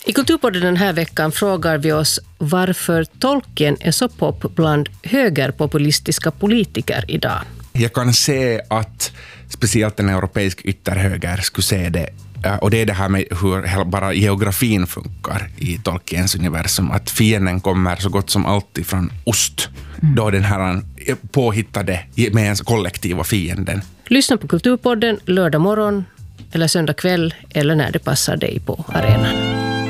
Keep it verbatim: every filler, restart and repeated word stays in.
I Kulturpodden den här veckan frågar vi oss varför Tolkien är så pop bland högerpopulistiska politiker idag. Jag kan se att speciellt en europeisk ytterhöger skulle se det, och det är det här med hur bara geografin funkar i Tolkiens universum, att fienden kommer så gott som alltid från ost, mm. då den här påhittade med kollektiva fienden. Lyssna på Kulturpodden lördag morgon eller söndag kväll eller när det passar dig på arenan.